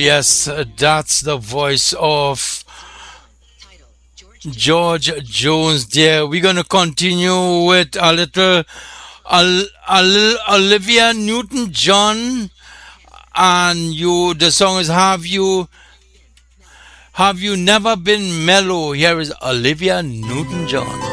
yes, that's the voice of George Jones there. We're going to continue with a little Olivia Newton-John, and the song is Have You Never Been Mellow? Here is Olivia Newton-John.